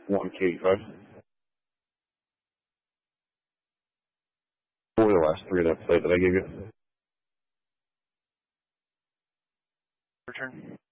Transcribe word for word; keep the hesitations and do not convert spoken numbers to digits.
one K eighty-five. What were the last three of that plate that I gave you? Return.